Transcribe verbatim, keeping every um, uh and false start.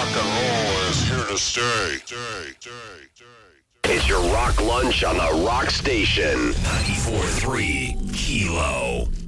Rock and roll is here to stay. It's your rock lunch on the Rock Station. ninety-four point three Kilo.